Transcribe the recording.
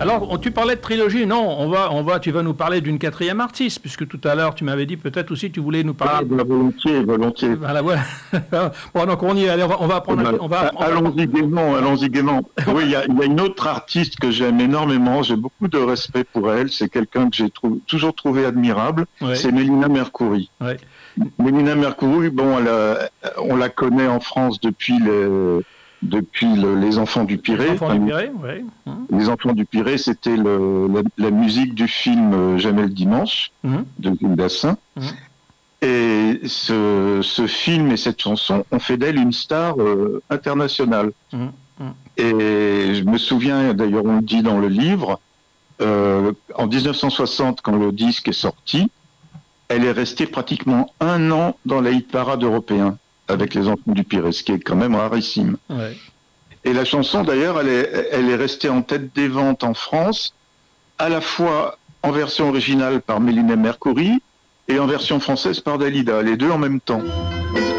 Alors, tu parlais de trilogie. Non, tu vas nous parler d'une quatrième artiste, puisque tout à l'heure, tu m'avais dit peut-être aussi tu voulais nous parler. Ah, volontiers, volontiers. Voilà, voilà. Bon, donc on y est. Allez, on va prendre. Allons-y gaiement, allons-y gaiement. Oui, il y a une autre artiste que j'aime énormément. J'ai beaucoup de respect pour elle. C'est quelqu'un que j'ai toujours trouvé admirable. Ouais. C'est Mélina Mercouri. Ouais. Mélina Mercouri, bon, on la connaît en France depuis les Enfants du Pirée. Les Enfants du Pirée, oui. Les Enfants du Pirée, c'était la musique du film Jamais le dimanche de Jules Dassin. Et ce film et cette chanson ont fait d'elle une star internationale. Et je me souviens, d'ailleurs on le dit dans le livre, en 1960, quand le disque est sorti, elle est restée pratiquement 1 an dans la hit-parade européen avec les Enfants du Pirée, ce qui est quand même rarissime. Ouais. Et la chanson, d'ailleurs, elle est restée en tête des ventes en France, à la fois en version originale par Mélina Mercouri et en version française par Dalida, les deux en même temps.